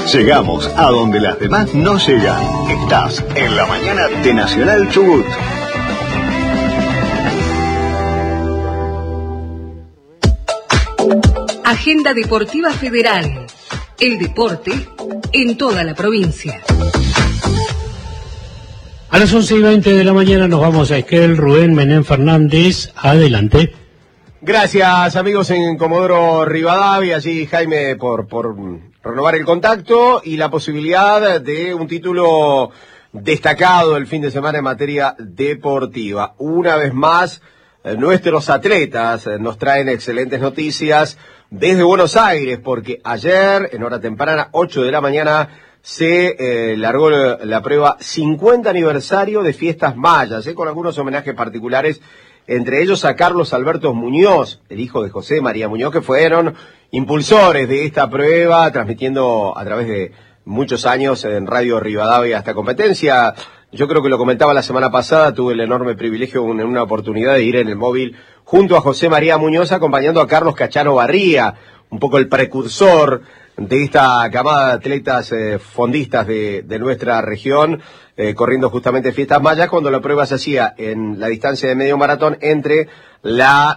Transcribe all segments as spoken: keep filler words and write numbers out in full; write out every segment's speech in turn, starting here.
Llegamos a donde las demás no llegan. Estás en la mañana de Nacional Chubut. Agenda Deportiva Federal. El deporte en toda la provincia. A las once y veinte de la mañana nos vamos a Esquel. Rubén Menem Fernández, adelante. Gracias, amigos en Comodoro Rivadavia, allí Jaime por, por renovar el contacto y la posibilidad de un título destacado el fin de semana en materia deportiva. Una vez más, eh, nuestros atletas eh, nos traen excelentes noticias desde Buenos Aires, porque ayer, en hora temprana, ocho de la mañana, se eh, largó la, la prueba cincuenta aniversario de Fiestas Mayas, eh, con algunos homenajes particulares, entre ellos a Carlos Alberto Muñoz, el hijo de José María Muñoz, que fueron impulsores de esta prueba, transmitiendo a través de muchos años en Radio Rivadavia esta competencia. Yo creo que lo comentaba la semana pasada, tuve el enorme privilegio en una oportunidad de ir en el móvil junto a José María Muñoz, acompañando a Carlos Cachano Barría, un poco el precursor de esta camada de atletas eh, fondistas de, de nuestra región, eh, corriendo justamente Fiestas Mayas, cuando la prueba se hacía en la distancia de medio maratón entre la,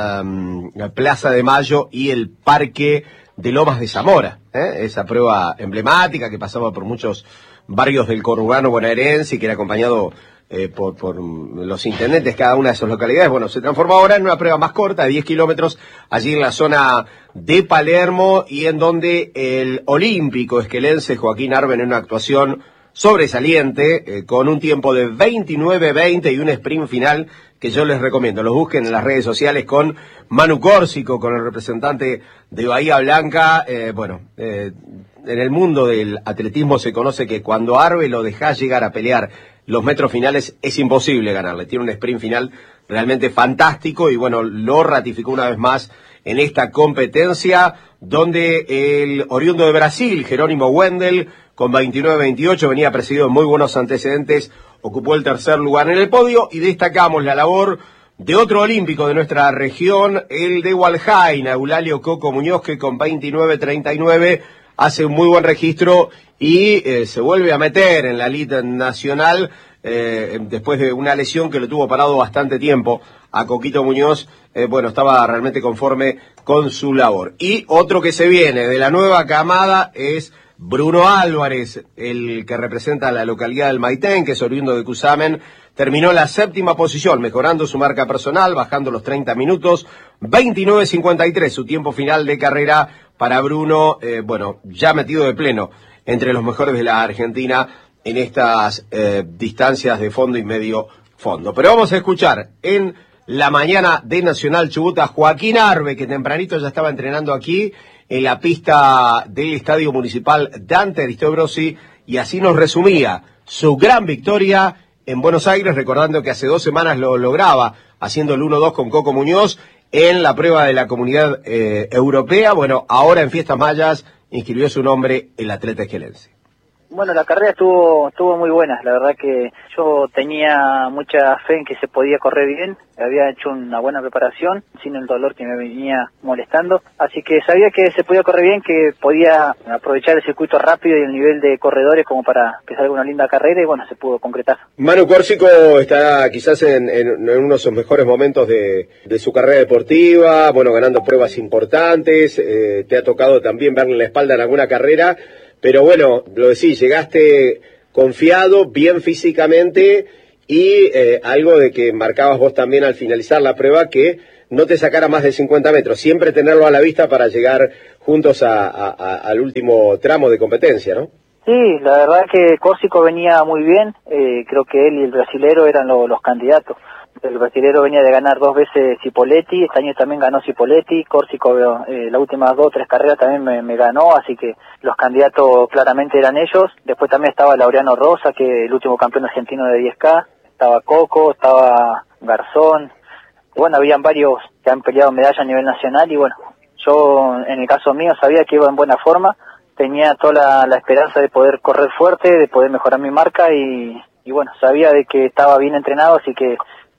eh, la Plaza de Mayo y el Parque de Lomas de Zamora, ¿eh? Esa prueba emblemática que pasaba por muchos barrios del conurbano bonaerense y que era acompañado eh, por, por los intendentes de cada una de esas localidades. Bueno, se transformó ahora en una prueba más corta, de diez kilómetros, allí en la zona de Palermo, y en donde el olímpico esquelense Joaquín Arben, en una actuación sobresaliente, eh, con un tiempo de veintinueve veinte y un sprint final que yo les recomiendo. Los busquen en las redes sociales con Manu Córsico, con el representante de Bahía Blanca. Eh, bueno, eh, en el mundo del atletismo se conoce que cuando Arbe lo dejás llegar a pelear los metros finales es imposible ganarle. Tiene un sprint final realmente fantástico y bueno, lo ratificó una vez más en esta competencia, donde el oriundo de Brasil, Jerónimo Wendel, con veintinueve veintiocho, venía precedido de muy buenos antecedentes, ocupó el tercer lugar en el podio, y destacamos la labor de otro olímpico de nuestra región, el de Hualjaina, Eulalio Coco Muñoz, que con veintinueve treinta y nueve hace un muy buen registro y eh, se vuelve a meter en la elite nacional, eh, después de una lesión que lo tuvo parado bastante tiempo a Coquito Muñoz. Eh, bueno, estaba realmente conforme con su labor. Y otro que se viene de la nueva camada es Bruno Álvarez, el que representa a la localidad del Maitén, que es oriundo de Cusamen. Terminó en la séptima posición, mejorando su marca personal, bajando los treinta minutos, veintinueve cincuenta y tres, su tiempo final de carrera para Bruno, eh, bueno, ya metido de pleno entre los mejores de la Argentina en estas eh, distancias de fondo y medio fondo. Pero vamos a escuchar en la mañana de Nacional Chubut a Joaquín Arbe, que tempranito ya estaba entrenando aquí en la pista del Estadio Municipal Dante Aristobrosi, y así nos resumía su gran victoria en Buenos Aires, recordando que hace dos semanas lo lograba haciendo el uno dos con Coco Muñoz en la prueba de la Comunidad eh, Europea. Bueno, ahora en Fiestas Mayas inscribió su nombre el atleta esquelense. Bueno, la carrera estuvo estuvo muy buena. La verdad que yo tenía mucha fe en que se podía correr bien. Había hecho una buena preparación, sin el dolor que me venía molestando. Así que sabía que se podía correr bien, que podía aprovechar el circuito rápido y el nivel de corredores como para empezar una linda carrera, y bueno, se pudo concretar. Manu Córsico está quizás en, en, en uno de sus mejores momentos de, de su carrera deportiva, bueno, ganando pruebas importantes. Eh, te ha tocado también verle la espalda en alguna carrera. Pero bueno, lo decís, llegaste confiado, bien físicamente, y eh, algo de que marcabas vos también al finalizar la prueba, que no te sacara más de cincuenta metros, siempre tenerlo a la vista para llegar juntos a, a, a, al último tramo de competencia, ¿no? Sí, la verdad que Córsico venía muy bien, eh, creo que él y el brasilero eran lo, los candidatos. El brasilero venía de ganar dos veces Cipoletti, este año también ganó Cipoletti, Córsico eh, las últimas dos o tres carreras también me, me ganó, así que los candidatos claramente eran ellos. Después también estaba Laureano Rosa, que el último campeón argentino de diez K, estaba Coco, estaba Garzón, bueno, habían varios que han peleado medalla a nivel nacional, y bueno, yo en el caso mío sabía que iba en buena forma, tenía toda la, la esperanza de poder correr fuerte, de poder mejorar mi marca, y, y bueno, sabía de que estaba bien entrenado, así que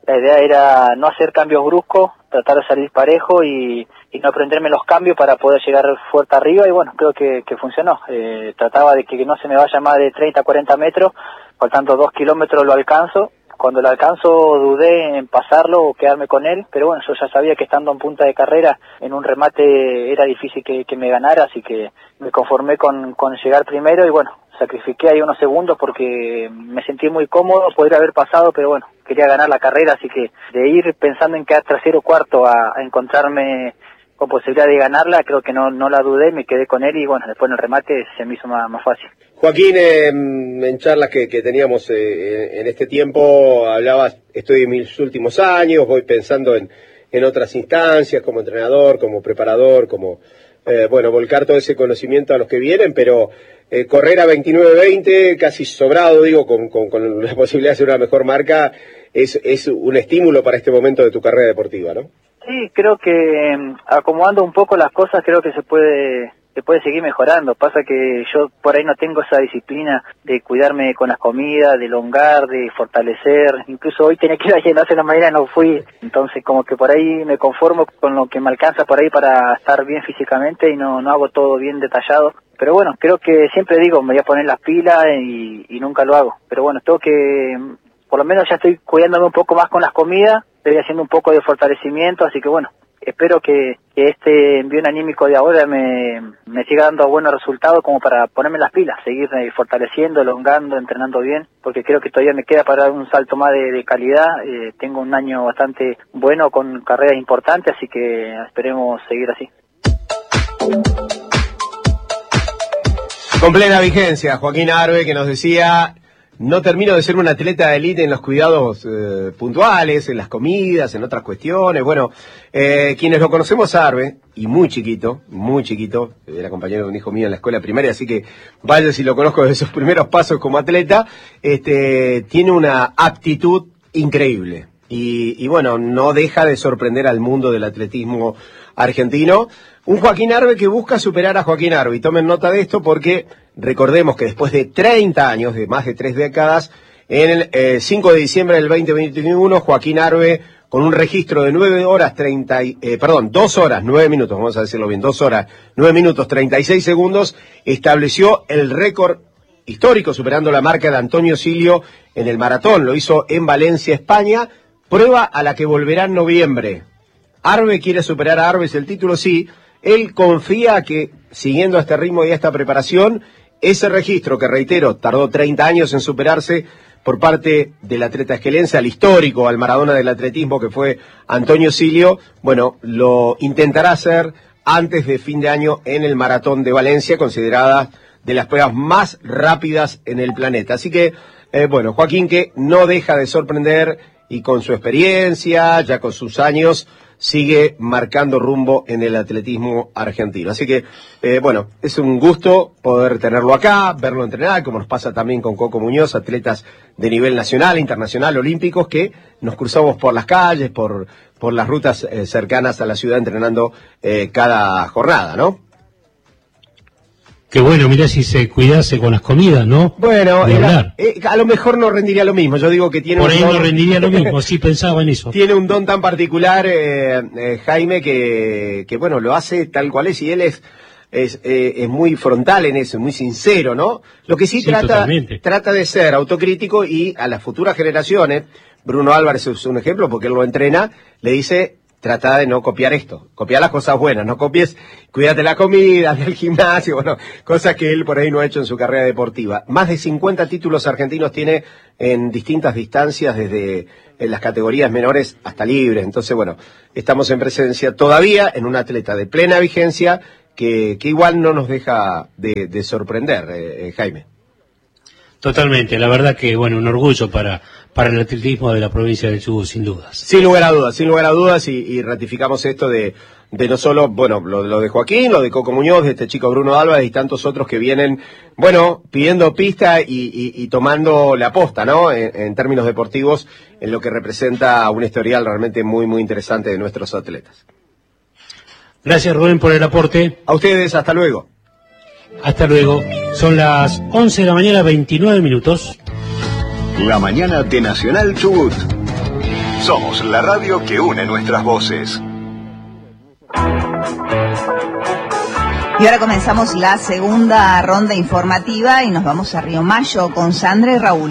La idea era no hacer cambios bruscos, tratar de salir parejo y, y no aprenderme los cambios para poder llegar fuerte arriba, y bueno, creo que, que funcionó. Eh, trataba de que no se me vaya más de treinta a cuarenta metros, faltando dos kilómetros lo alcanzo. Cuando lo alcanzo dudé en pasarlo o quedarme con él, pero bueno, yo ya sabía que estando en punta de carrera, en un remate era difícil que, que me ganara, así que me conformé con, con llegar primero y bueno, sacrifiqué ahí unos segundos porque me sentí muy cómodo, podría haber pasado, pero bueno, quería ganar la carrera, así que de ir pensando en quedar tercero o cuarto a, a encontrarme con posibilidad de ganarla, creo que no no la dudé, me quedé con él y bueno, después en el remate se me hizo más, más fácil. Joaquín, eh, en charlas que, que teníamos eh, en este tiempo, hablabas, estoy en mis últimos años, voy pensando en, en otras instancias, como entrenador, como preparador, como, eh, bueno, volcar todo ese conocimiento a los que vienen, pero eh, correr a veintinueve veinte, casi sobrado, digo, con, con, con la posibilidad de hacer una mejor marca, es, es un estímulo para este momento de tu carrera deportiva, ¿no? Sí, creo que acomodando un poco las cosas, creo que se puede se puede seguir mejorando. Pasa que yo por ahí no tengo esa disciplina de cuidarme con las comidas, de elongar, de fortalecer. Incluso hoy tenía que ir a llenarse de la mañana, no fui. Entonces como que por ahí me conformo con lo que me alcanza por ahí para estar bien físicamente y no no hago todo bien detallado. Pero bueno, creo que siempre digo, me voy a poner las pilas y, y nunca lo hago. Pero bueno, tengo que, por lo menos ya estoy cuidándome un poco más con las comidas, estoy haciendo un poco de fortalecimiento, así que bueno, espero que, que este envío anímico de ahora me, me siga dando buenos resultados como para ponerme las pilas, seguir fortaleciendo, elongando, entrenando bien, porque creo que todavía me queda para dar un salto más de, de calidad. Eh, tengo un año bastante bueno con carreras importantes, así que esperemos seguir así. Con plena vigencia, Joaquín Arbe, que nos decía, no termino de ser un atleta de élite en los cuidados eh, puntuales, en las comidas, en otras cuestiones. Bueno, eh, quienes lo conocemos a Arbe, y muy chiquito, muy chiquito, era compañero de un hijo mío en la escuela primaria, así que vaya si lo conozco desde sus primeros pasos como atleta, este, tiene una aptitud increíble. Y, y bueno, no deja de sorprender al mundo del atletismo argentino. Un Joaquín Arbe que busca superar a Joaquín Arbe. Y tomen nota de esto porque recordemos que después de treinta años, de más de tres décadas, en el eh, cinco de diciembre del veinte veintiuno, Joaquín Arbe, con un registro de nueve horas treinta, eh, perdón, dos horas, nueve minutos, vamos a decirlo bien, dos horas, nueve minutos, treinta y seis segundos, estableció el récord histórico, superando la marca de Antonio Silio en el maratón. Lo hizo en Valencia, España, prueba a la que volverá en noviembre. Arbe quiere superar a Arbes el título, sí. Él confía que, siguiendo este ritmo y esta preparación, ese registro que, reitero, tardó treinta años en superarse por parte del atleta esquelense, al histórico, al Maradona del atletismo que fue Antonio Silio, bueno, lo intentará hacer antes de fin de año en el Maratón de Valencia, considerada de las pruebas más rápidas en el planeta. Así que, eh, bueno, Joaquín, que no deja de sorprender y con su experiencia, ya con sus años, sigue marcando rumbo en el atletismo argentino. Así que, eh, bueno, es un gusto poder tenerlo acá, verlo entrenar, como nos pasa también con Coco Muñoz, atletas de nivel nacional, internacional, olímpicos, que nos cruzamos por las calles, por, por las rutas eh, cercanas a la ciudad, entrenando eh, cada jornada, ¿no? Qué bueno, mirá si se cuidase con las comidas, ¿no? Bueno, era, eh, a lo mejor no rendiría lo mismo. Yo digo que tiene Por un ahí don, no rendiría lo mismo, sí pensaba en eso. Tiene un don tan particular, eh, eh, Jaime, que, que bueno, lo hace tal cual es, y él es, es, eh, es muy frontal en eso, muy sincero, ¿no? Lo que sí, Sí, trata, totalmente. trata de ser autocrítico, y a las futuras generaciones, Bruno Álvarez es un ejemplo porque él lo entrena, le dice: trata de no copiar esto, copiar las cosas buenas, no copies, cuídate la comida, del gimnasio, bueno, cosas que él por ahí no ha hecho en su carrera deportiva. Más de cincuenta títulos argentinos tiene en distintas distancias, desde en las categorías menores hasta libres. Entonces, bueno, estamos en presencia todavía en un atleta de plena vigencia que, que igual no nos deja de, de sorprender, eh, eh, Jaime. Totalmente, la verdad que, bueno, un orgullo para, para el atletismo de la provincia del Chubut, sin dudas. Sin lugar a dudas, sin lugar a dudas, y, y ratificamos esto de, de no solo, bueno, lo, lo de Joaquín, lo de Coco Muñoz, de este chico Bruno Álvarez y tantos otros que vienen, bueno, pidiendo pista y, y, y tomando la posta, ¿no? En, en términos deportivos, en lo que representa un historial realmente muy, muy interesante de nuestros atletas. Gracias, Rubén, por el aporte. A ustedes, hasta luego. Hasta luego. Son las once de la mañana, veintinueve minutos. La mañana de Nacional Chubut. Somos la radio que une nuestras voces. Y ahora comenzamos la segunda ronda informativa y nos vamos a Río Mayo con Sandra y Raúl.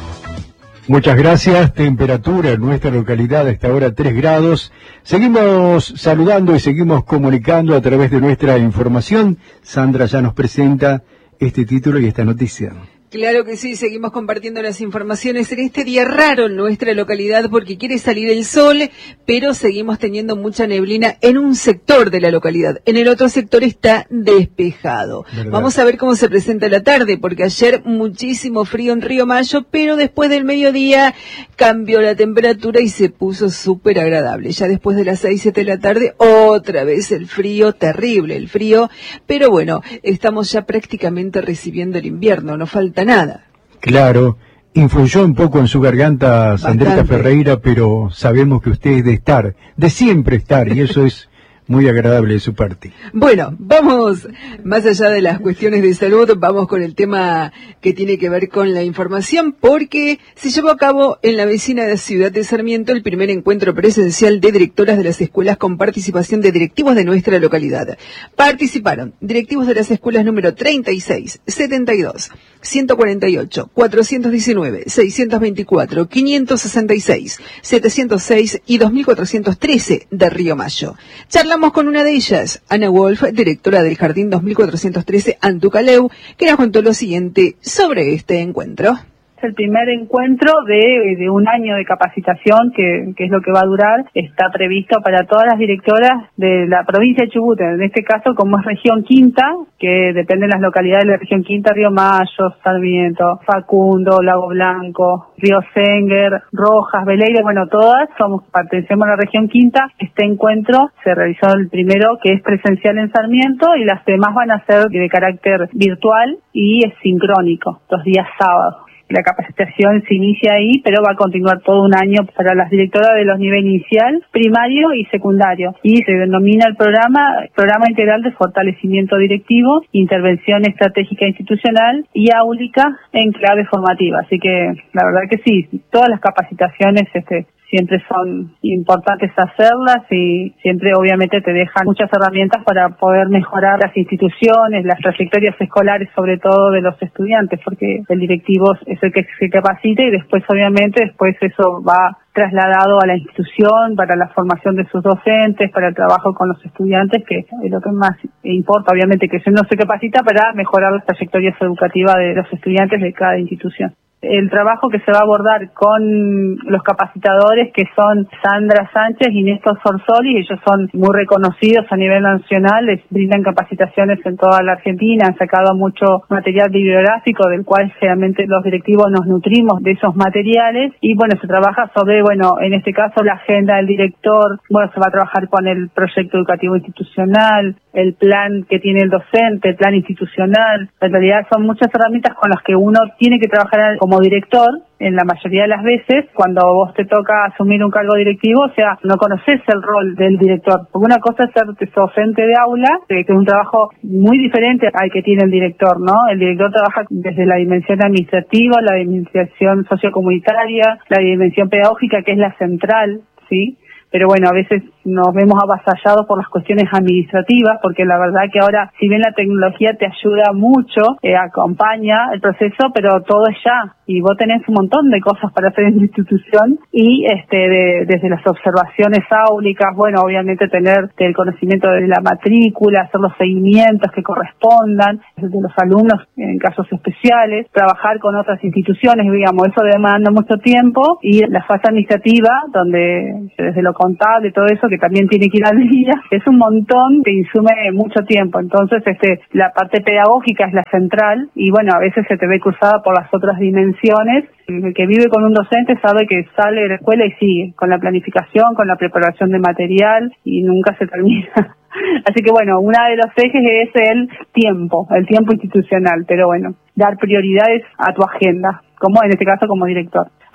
Muchas gracias. Temperatura en nuestra localidad a esta hora tres grados. Seguimos saludando y seguimos comunicando a través de nuestra información. Sandra ya nos presenta este título y esta noticia. Claro que sí, seguimos compartiendo las informaciones en este día raro en nuestra localidad porque quiere salir el sol, pero seguimos teniendo mucha neblina en un sector de la localidad. En el otro sector está despejado. ¿Verdad? Vamos a ver cómo se presenta la tarde, porque ayer muchísimo frío en Río Mayo, pero después del mediodía cambió la temperatura y se puso súper agradable. Ya después de las seis, siete de la tarde, otra vez el frío, terrible el frío, pero bueno, estamos ya prácticamente recibiendo el invierno, no falta nada. Claro, influyó un poco en su garganta Sandrita Ferreira, pero sabemos que usted es de estar, de siempre estar, y eso es muy agradable de su parte. Bueno, vamos, más allá de las cuestiones de salud, vamos con el tema que tiene que ver con la información, porque se llevó a cabo en la vecina de Ciudad de Sarmiento el primer encuentro presencial de directoras de las escuelas con participación de directivos de nuestra localidad. Participaron directivos de las escuelas número treinta y seis, setenta y dos, ciento cuarenta y ocho, cuatrocientos diecinueve, seiscientos veinticuatro, quinientos sesenta y seis, setecientos seis y dos mil cuatrocientos trece de Río Mayo. Charlamos con una de ellas, Ana Wolf, directora del Jardín dos mil cuatrocientos trece Antucaleu, que nos contó lo siguiente sobre este encuentro. Es el primer encuentro de, de un año de capacitación, que, que es lo que va a durar. Está previsto para todas las directoras de la provincia de Chubut, en este caso como es región quinta, que dependen las localidades de la región quinta, Río Mayo, Sarmiento, Facundo, Lago Blanco, Río Senguer, Rojas, Beleire, bueno, todas somos, pertenecemos a la región quinta. Este encuentro se realizó el primero, que es presencial en Sarmiento, y las demás van a ser de carácter virtual y es sincrónico, los días sábados. La capacitación se inicia ahí, pero va a continuar todo un año para las directoras de los niveles inicial, primario y secundario. Y se denomina el programa, Programa Integral de Fortalecimiento Directivo, Intervención Estratégica Institucional y Áulica en clave formativa. Así que la verdad que sí, todas las capacitaciones este siempre son importantes hacerlas y siempre obviamente te dejan muchas herramientas para poder mejorar las instituciones, las trayectorias escolares sobre todo de los estudiantes, porque el directivo es el que se capacita y después obviamente después eso va trasladado a la institución para la formación de sus docentes, para el trabajo con los estudiantes, que es lo que más importa, obviamente que uno se capacita para mejorar las trayectorias educativas de los estudiantes de cada institución. El trabajo que se va a abordar con los capacitadores, que son Sandra Sánchez y Néstor Sorsoli, ellos son muy reconocidos a nivel nacional, les brindan capacitaciones en toda la Argentina, han sacado mucho material bibliográfico del cual generalmente los directivos nos nutrimos de esos materiales, y bueno, se trabaja sobre, bueno, en este caso la agenda del director, bueno, se va a trabajar con el proyecto educativo institucional, el plan que tiene el docente, el plan institucional. En realidad son muchas herramientas con las que uno tiene que trabajar como director. En la mayoría de las veces, cuando vos te toca asumir un cargo directivo, o sea, no conoces el rol del director. Porque una cosa es ser docente de aula, que es un trabajo muy diferente al que tiene el director, ¿no? El director trabaja desde la dimensión administrativa, la dimensión sociocomunitaria, la dimensión pedagógica, que es la central, ¿sí? Pero bueno, a veces nos vemos avasallados por las cuestiones administrativas, porque la verdad que ahora, si bien la tecnología te ayuda mucho, eh, acompaña el proceso, pero todo es ya, y vos tenés un montón de cosas para hacer en la institución, y este de, desde las observaciones áulicas, bueno, obviamente tener el conocimiento de la matrícula, hacer los seguimientos que correspondan, de los alumnos en casos especiales, trabajar con otras instituciones, digamos, eso demanda mucho tiempo, y la fase administrativa, donde desde lo contable y todo eso, que también tiene que ir al día, es un montón que insume mucho tiempo. Entonces, este, la parte pedagógica es la central, y bueno, a veces se te ve cruzada por las otras dimensiones. El que vive con un docente sabe que sale de la escuela y sigue, con la planificación, con la preparación de material, y nunca se termina. Así que bueno, uno de los ejes es el tiempo, el tiempo institucional, pero bueno, dar prioridades a tu agenda, como en este caso como director.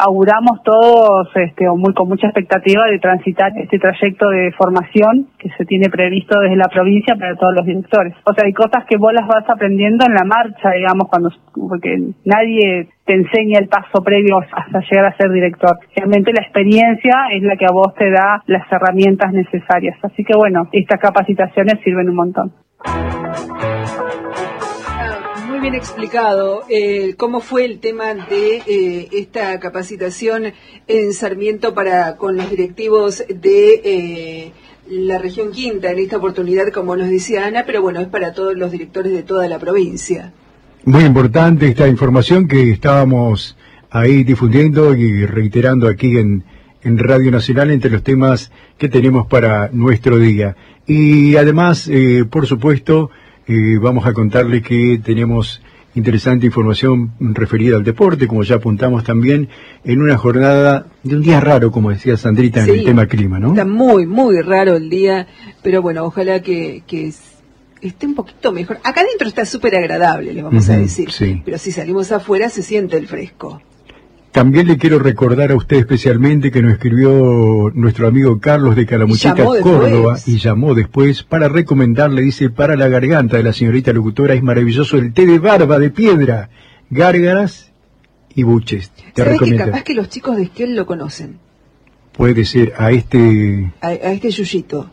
auguramos todos este, muy, con mucha expectativa de transitar este trayecto de formación que se tiene previsto desde la provincia para todos los directores. O sea, hay cosas que vos las vas aprendiendo en la marcha, digamos, cuando porque nadie te enseña el paso previo hasta llegar a ser director. Realmente la experiencia es la que a vos te da las herramientas necesarias. Así que bueno, estas capacitaciones sirven un montón. Muy bien explicado. Eh, ¿Cómo fue el tema de eh, esta capacitación en Sarmiento para con los directivos de eh, la región Quinta en esta oportunidad, como nos decía Ana, pero bueno, es para todos los directores de toda la provincia? Muy importante esta información que estábamos ahí difundiendo y reiterando aquí en, en Radio Nacional entre los temas que tenemos para nuestro día. Y además, eh, por supuesto, eh, vamos a contarle que tenemos interesante información referida al deporte, como ya apuntamos también, en una jornada de un día raro, como decía Sandrita, sí, en el tema clima, ¿no? Está muy, muy raro el día, pero bueno, ojalá que... que esté un poquito mejor. Acá adentro está súper agradable, le vamos uh-huh, a decir. Sí. Pero si salimos afuera se siente el fresco. También le quiero recordar a usted especialmente que nos escribió nuestro amigo Carlos de Calamuchita, Córdoba, y llamó después para recomendarle, dice, para la garganta de la señorita locutora es maravilloso el té de barba de piedra, gárgaras y buches. Te ¿Sabes recomiendo. Que capaz que los chicos de Esquel lo conocen? Puede ser, a este... A, a este yuyito.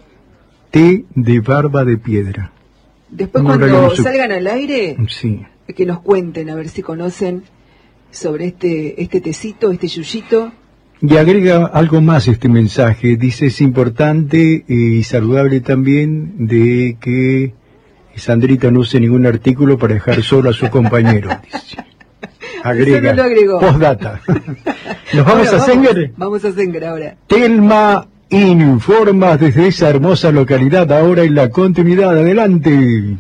Té de barba de piedra. Después no cuando salgan al aire, sí, que nos cuenten a ver si conocen sobre este este tecito, este yuyito. Y agrega algo más este mensaje, dice, es importante y saludable también de que Sandrita no use ningún artículo para dejar solo a su compañero, dice. Agrega, eso no lo agregó. Postdata. ¿Nos vamos ahora, a Sengar? Vamos a Sengar ahora. Telma informa desde esa hermosa localidad, ahora en la continuidad. Adelante.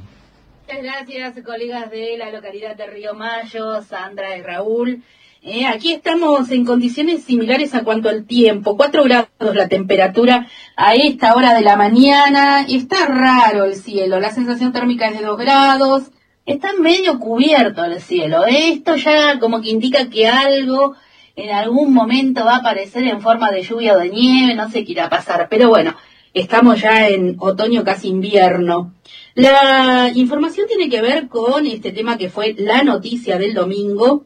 Muchas gracias, colegas de la localidad de Río Mayo, Sandra y Raúl. Eh, aquí estamos en condiciones similares a cuanto al tiempo, cuatro grados la temperatura a esta hora de la mañana, está raro el cielo, la sensación térmica es de dos grados, está medio cubierto el cielo, eh. Esto ya como que indica que algo en algún momento va a aparecer en forma de lluvia o de nieve, no sé qué irá a pasar, pero bueno, estamos ya en otoño casi invierno. La información tiene que ver con este tema que fue la noticia del domingo.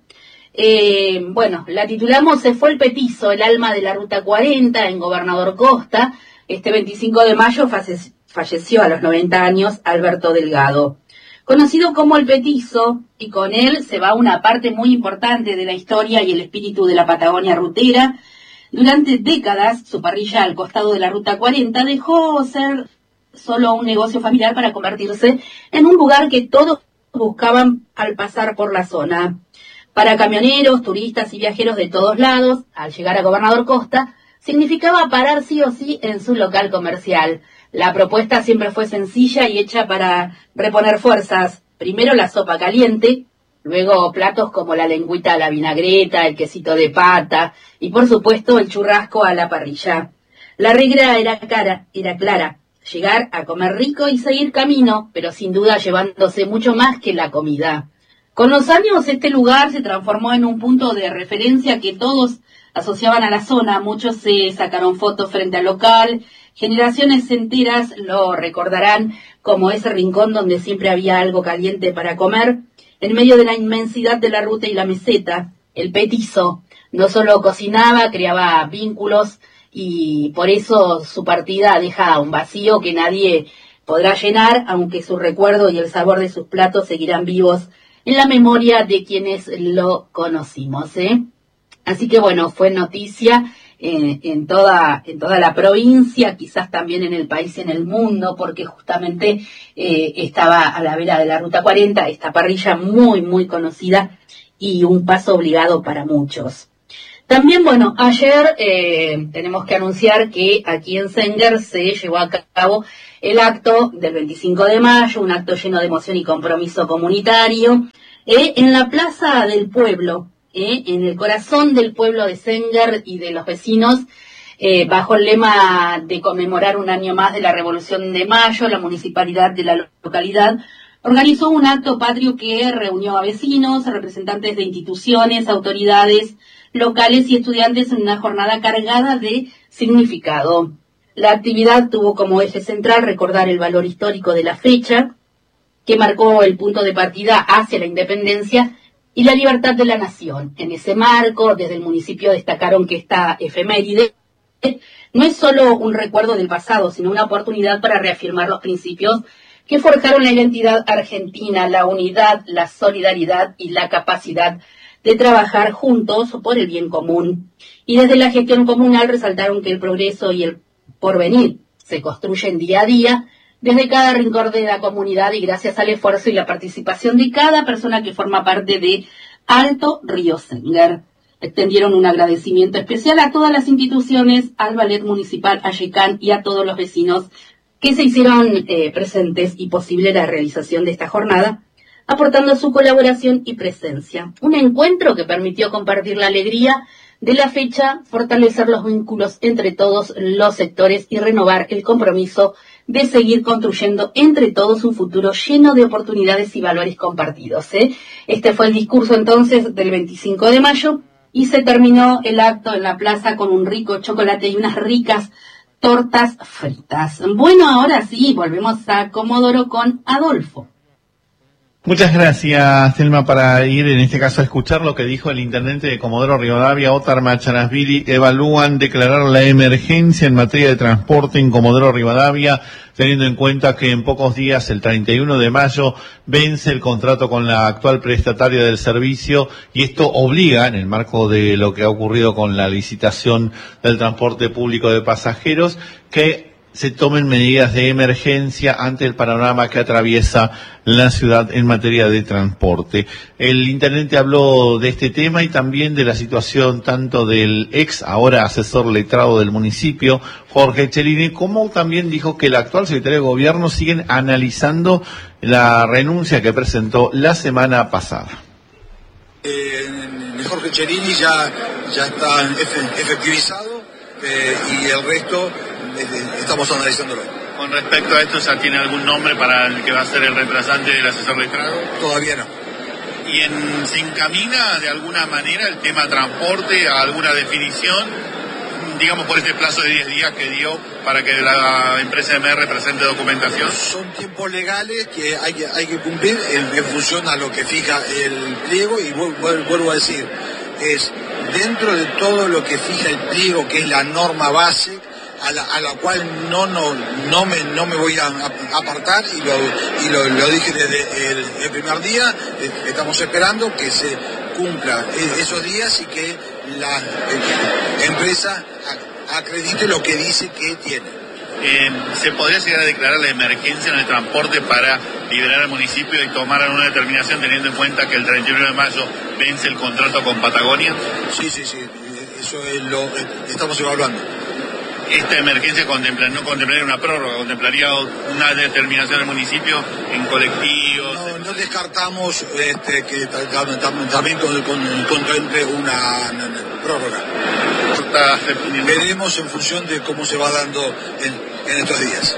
Eh, bueno, la titulamos Se fue el petizo, el alma de la Ruta cuarenta en Gobernador Costa. Este veinticinco de mayo falle- falleció a los noventa años Alberto Delgado. Conocido como el petizo, y con él se va una parte muy importante de la historia y el espíritu de la Patagonia rutera. Durante décadas, su parrilla al costado de la Ruta cuarenta dejó ser solo un negocio familiar para convertirse en un lugar que todos buscaban al pasar por la zona. Para camioneros, turistas y viajeros de todos lados, al llegar a Gobernador Costa, significaba parar sí o sí en su local comercial. La propuesta siempre fue sencilla y hecha para reponer fuerzas. Primero la sopa caliente, luego platos como la lengüita a la vinagreta, el quesito de pata y por supuesto el churrasco a la parrilla. La regla era cara, era clara, llegar a comer rico y seguir camino, pero sin duda llevándose mucho más que la comida. Con los años este lugar se transformó en un punto de referencia que todos asociaban a la zona, muchos se sacaron fotos frente al local, generaciones enteras lo recordarán como ese rincón donde siempre había algo caliente para comer, en medio de la inmensidad de la ruta y la meseta. El petizo no solo cocinaba, creaba vínculos y por eso su partida deja un vacío que nadie podrá llenar, aunque su recuerdo y el sabor de sus platos seguirán vivos en la memoria de quienes lo conocimos, ¿eh? Así que bueno, fue noticia eh, en toda en toda la provincia, quizás también en el país y en el mundo, porque justamente eh, estaba a la vera de la Ruta cuarenta, esta parrilla muy, muy conocida y un paso obligado para muchos. También, bueno, ayer eh, tenemos que anunciar que aquí en Sengar se llevó a cabo el acto del veinticinco de mayo, un acto lleno de emoción y compromiso comunitario, eh, en la Plaza del Pueblo, eh, en el corazón del pueblo de Sengar y de los vecinos, eh, bajo el lema de conmemorar un año más de la Revolución de Mayo, la municipalidad de la localidad organizó un acto patrio que reunió a vecinos, representantes de instituciones, autoridades, locales y estudiantes en una jornada cargada de significado. La actividad tuvo como eje central recordar el valor histórico de la fecha, que marcó el punto de partida hacia la independencia y la libertad de la nación. En ese marco, desde el municipio destacaron que esta efeméride no es solo un recuerdo del pasado, sino una oportunidad para reafirmar los principios que forjaron la identidad argentina, la unidad, la solidaridad y la capacidad de trabajar juntos por el bien común. Y desde la gestión comunal resaltaron que el progreso y el porvenir se construyen día a día desde cada rincón de la comunidad y gracias al esfuerzo y la participación de cada persona que forma parte de Alto Río Sengher. Extendieron un agradecimiento especial a todas las instituciones, al Ballet Municipal Ayecán y a todos los vecinos que se hicieron eh, presentes y posible la realización de esta jornada, aportando su colaboración y presencia. Un encuentro que permitió compartir la alegría de la fecha, fortalecer los vínculos entre todos los sectores y renovar el compromiso de seguir construyendo entre todos un futuro lleno de oportunidades y valores compartidos. ¿eh? Este fue el discurso entonces del veinticinco de mayo y se terminó el acto en la plaza con un rico chocolate y unas ricas tortas fritas. Bueno, ahora sí, volvemos a Comodoro con Adolfo. Muchas gracias, Telma, para ir en este caso a escuchar lo que dijo el intendente de Comodoro Rivadavia, Ótar Machanasvili. Evalúan declarar la emergencia en materia de transporte en Comodoro Rivadavia, teniendo en cuenta que en pocos días, el treinta y uno de mayo, vence el contrato con la actual prestataria del servicio y esto obliga, en el marco de lo que ha ocurrido con la licitación del transporte público de pasajeros, que se tomen medidas de emergencia ante el panorama que atraviesa la ciudad en materia de transporte. El intendente habló de este tema y también de la situación tanto del ex, ahora asesor letrado del municipio, Jorge Chelini, como también dijo que el actual secretario de Gobierno siguen analizando la renuncia que presentó la semana pasada. Eh, Jorge Chelini ya, ya está efectivizado eh, y el resto estamos analizándolo. Con respecto a esto, ¿ya tiene algún nombre para el que va a ser el reemplazante del asesor letrado? Todavía no. ¿Y en, se encamina de alguna manera el tema transporte a alguna definición, digamos por este plazo de diez días que dio para que la empresa M R presente documentación? Son tiempos legales que hay que, hay que cumplir en, en función a lo que fija el pliego y vuelvo a decir, es dentro de todo lo que fija el pliego, que es la norma base, A la, a la cual no no no me no me voy a apartar y lo y lo, lo dije desde el, el primer día. Estamos esperando que se cumpla esos días y que la eh, empresa acredite lo que dice que tiene. Eh, ¿Se podría llegar a declarar la emergencia en el transporte para liberar al municipio y tomar una determinación teniendo en cuenta que el treinta y uno de mayo vence el contrato con Patagonia? Sí, sí, sí, eso es lo estamos evaluando. Esta emergencia contempla, no contemplaría una prórroga, contemplaría una determinación del municipio en colectivos. No, no descartamos este, que también contemple una, una, una prórroga. Veremos en función de cómo se va dando en, en estos días.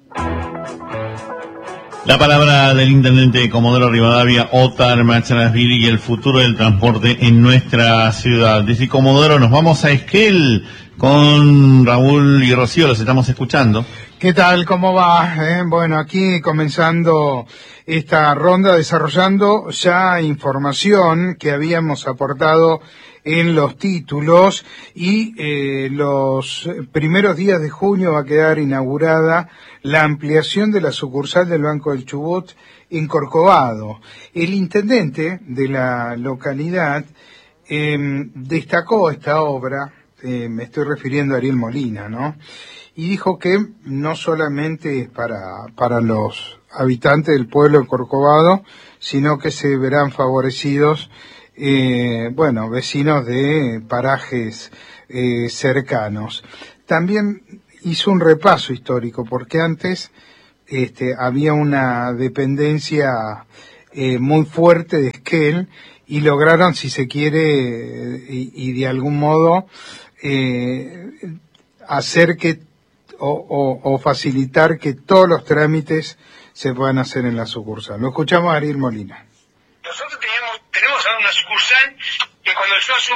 La palabra del intendente de Comodoro Rivadavia, Ótar Machanasvili, y el futuro del transporte en nuestra ciudad. Desde Comodoro nos vamos a Esquel con Raúl y Rocío, los estamos escuchando. ¿Qué tal? ¿Cómo va? Eh, bueno, aquí comenzando esta ronda, desarrollando ya información que habíamos aportado en los títulos y eh, los primeros días de junio va a quedar inaugurada la ampliación de la sucursal del Banco del Chubut en Corcovado. El intendente de la localidad eh, destacó esta obra, eh, me estoy refiriendo a Ariel Molina, ¿no? Y dijo que no solamente es para, para los habitantes del pueblo de Corcovado, sino que se verán favorecidos Eh, bueno, vecinos de parajes eh, cercanos. También hizo un repaso histórico, porque antes este, había una dependencia eh, muy fuerte de Esquel y lograron, si se quiere, eh, y, y de algún modo eh, hacer que o, o, o facilitar que todos los trámites se puedan hacer en la sucursal. Lo escuchamos a Ariel Molina. Nosotros teníamos, tenemos ahora una sucursal que cuando yo asumí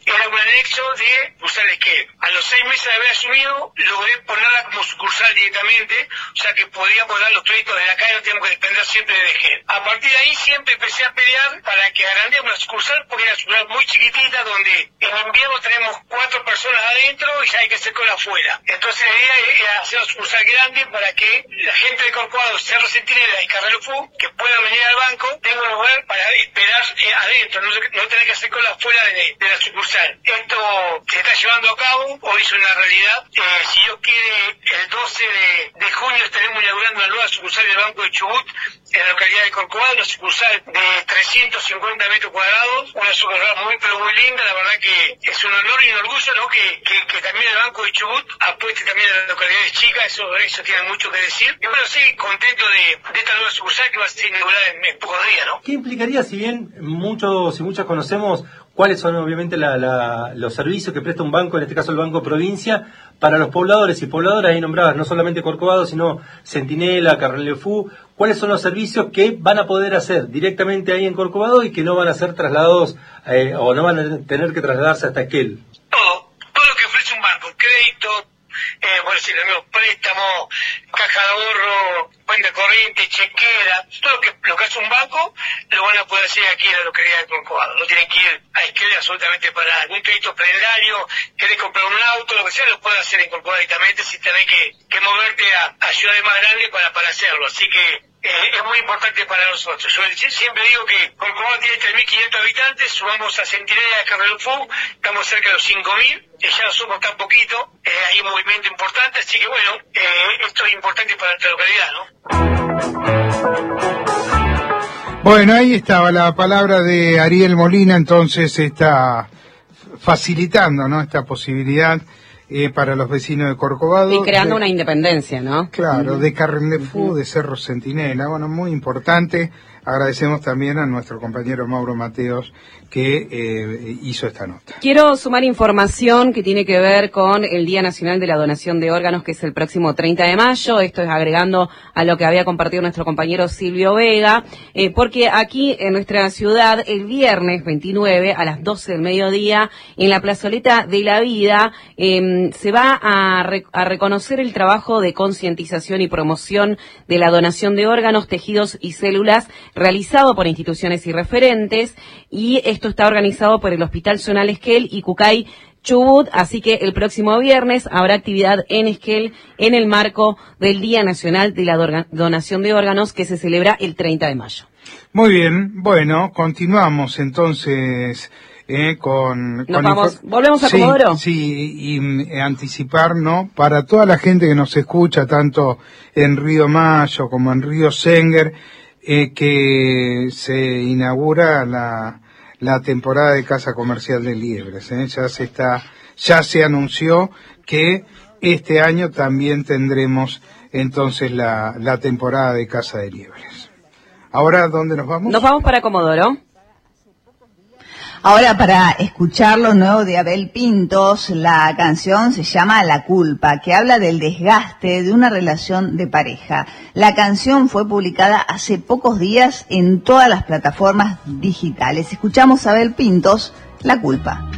era un anexo de usar Esquel. A los seis meses de haber asumido, logré ponerla como sucursal directamente, o sea que podíamos dar los créditos de la calle, no tenemos que depender siempre de Esquel. A partir de ahí siempre empecé a pelear para que agrandemos la sucursal, porque era una sucursal muy chiquitita, donde en invierno tenemos cuatro personas adentro y ya hay que hacer cola afuera. Entonces la idea era hacer una sucursal grande para que la gente de Corcovado, Cerro Centinela y Carrero Fu, que puedan venir al banco, tenga un lugar para esperar eh, adentro, no, no tener que hacer cola afuera de, de la sucursal. Esto se está llevando a cabo, hoy es una realidad. Eh, si Dios quiere, el doce de, de junio estaremos inaugurando una nueva sucursal del Banco de Chubut en la localidad de Corcovado, una sucursal de trescientos cincuenta metros cuadrados, una sucursal muy pero muy linda. La verdad que es un honor y un orgullo, ¿no? que, que, que también el Banco de Chubut apueste también a las localidades chicas, eso, eso tiene mucho que decir. Y bueno, sí, contento de, de esta nueva sucursal que va a ser inaugurada en, en pocos días, ¿no? ¿Qué implicaría, si bien muchos y muchas conocemos cuáles son obviamente la, la, los servicios que presta un banco, en este caso el Banco Provincia, para los pobladores y pobladoras ahí nombradas, no solamente Corcovado, sino Centinela, Carrelefú? ¿Cuáles son los servicios que van a poder hacer directamente ahí en Corcovado y que no van a ser trasladados eh, o no van a tener que trasladarse hasta Esquel? Todo, todo lo que ofrece un banco, crédito, eh, bueno, si lo mismo, préstamo, caja de ahorro, cuenta corriente, chequera, todo lo que, lo que hace un banco, lo van a poder hacer aquí en la localidad de Corcovado. No tienen que ir a Esquel absolutamente para algún crédito prendario, querés comprar un auto, lo que sea, lo puedes hacer en Corcovado directamente si tenés que, que moverte a, a ciudades más grandes para, para hacerlo. Así que Eh, es muy importante para nosotros. Yo siempre digo que Corcovado tiene tres mil quinientos habitantes, sumamos a Centinela y a Carrero Fu, estamos cerca de los cinco mil, y ya no somos tan poquito, eh, hay un movimiento importante, así que bueno, eh, esto es importante para nuestra localidad, ¿no? Bueno, ahí estaba la palabra de Ariel Molina, entonces está facilitando, ¿no?, esta posibilidad Eh, para los vecinos de Corcovado. Y creando de, una independencia, ¿no? Claro, uh-huh. de Carrelefú, uh-huh. de Cerro Centinela. Bueno, muy importante. Agradecemos también a nuestro compañero Mauro Mateos que eh, hizo esta nota. Quiero sumar información que tiene que ver con el Día Nacional de la Donación de Órganos, que es el próximo treinta de mayo. Esto es agregando a lo que había compartido nuestro compañero Silvio Vega, eh, porque aquí en nuestra ciudad, el viernes veintinueve a las doce del mediodía, en la plazoleta de la vida, eh, se va a, re- a reconocer el trabajo de concientización y promoción de la donación de órganos, tejidos y células realizado por instituciones y referentes, y esto está organizado por el Hospital Zonal Esquel y Cucay Chubut, así que el próximo viernes habrá actividad en Esquel en el marco del Día Nacional de la Dorga- Donación de Órganos, que se celebra el treinta de mayo. Muy bien, bueno, continuamos entonces eh, con... Nos con vamos, infor- ¿volvemos a sí, Comodoro? Sí, y eh, anticipar, ¿no?, para toda la gente que nos escucha, tanto en Río Mayo como en Río Senguer, eh, que se inaugura la, la temporada de caza comercial de liebres, ¿eh? Ya se está, ya se anunció que este año también tendremos entonces la, la temporada de caza de liebres. Ahora, ¿dónde nos vamos? Nos vamos para Comodoro. Ahora, para escuchar lo nuevo de Abel Pintos, la canción se llama La Culpa, que habla del desgaste de una relación de pareja. La canción fue publicada hace pocos días en todas las plataformas digitales. Escuchamos a Abel Pintos, La Culpa.